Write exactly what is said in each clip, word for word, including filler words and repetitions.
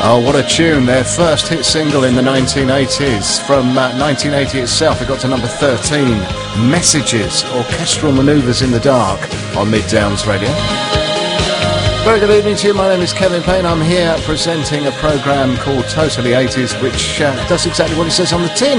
Oh, what a tune. Their first hit single in the nineteen eighties. From uh, nineteen eighty itself, it got to number thirteen. Messages, Orchestral Manoeuvres in the Dark on Mid Downs Radio. Very good evening to you. My name is Kevin Payne. I'm here presenting a programme called Totally eighties, which uh, does exactly what it says on the tin.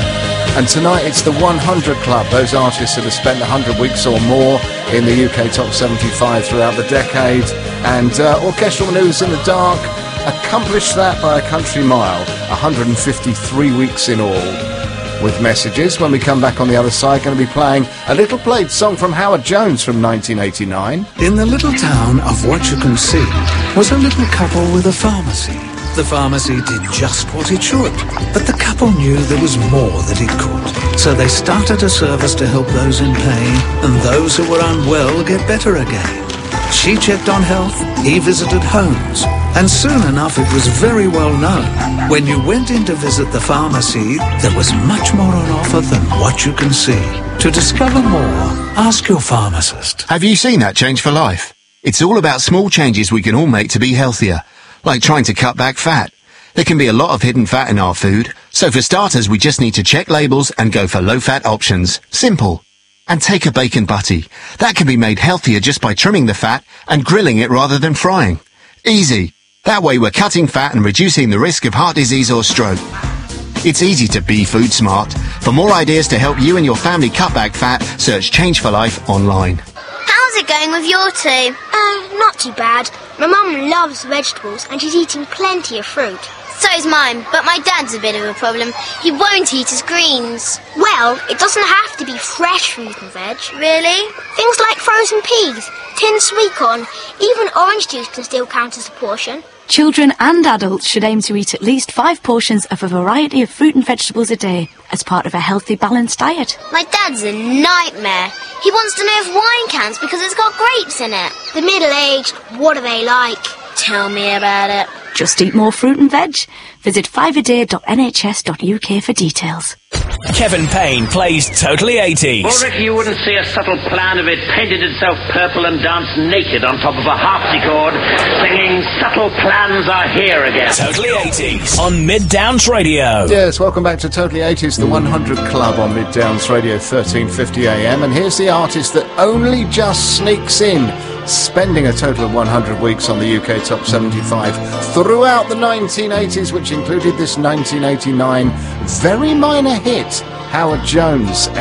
And tonight it's the one hundred Club, those artists that have spent one hundred weeks or more in the U K Top seventy-five throughout the decade. And uh, Orchestral Manoeuvres in the Dark accomplished that by a country mile, one hundred fifty-three weeks in all. With Messages, when we come back on the other side, going to be playing a little played song from Howard Jones from nineteen eighty-nine. In the little town of What You Can See was a little couple with a pharmacy. The pharmacy did just what it should, but the couple knew there was more that it could. So they started a service to help those in pain and those who were unwell get better again. She checked on health, he visited homes, and soon enough it was very well known. When you went in to visit the pharmacy, there was much more on offer than What You Can See. To discover more, ask your pharmacist. Have you seen that Change for Life? It's all about small changes we can all make to be healthier, like trying to cut back fat. There can be a lot of hidden fat in our food, so for starters we just need to check labels and go for low-fat options. Simple. And take a bacon butty. That can be made healthier just by trimming the fat and grilling it rather than frying. Easy. That way we're cutting fat and reducing the risk of heart disease or stroke. It's easy to be food smart. For more ideas to help you and your family cut back fat, search Change for Life online. How's it going with your two? Uh, not too bad. My mum loves vegetables and she's eating plenty of fruit. So's mine, but my dad's a bit of a problem. He won't eat his greens. Well, it doesn't have to be fresh fruit and veg. Really? Things like frozen peas, tinned sweet corn, even orange juice can still count as a portion. Children and adults should aim to eat at least five portions of a variety of fruit and vegetables a day as part of a healthy, balanced diet. My dad's a nightmare. He wants to know if wine counts because it's got grapes in it. The middle-aged, what are they like? Tell me about it. Just eat more fruit and veg. Visit five a day dot n h s dot u k for details. Kevin Payne plays Totally eighties. Or if you wouldn't see a subtle plan of it painted itself purple and danced naked on top of a harpsichord, singing "Subtle Plans Are Here Again." Totally eighties on Mid Downs Radio. Yes, welcome back to Totally eighties, the one hundred Club on Mid Downs Radio, thirteen fifty a m. And here's the artist that only just sneaks in, spending a total of one hundred weeks on the U K Top seventy-five throughout the nineteen eighties, which included this nineteen eighty-nine very minor hit, Howard Jones.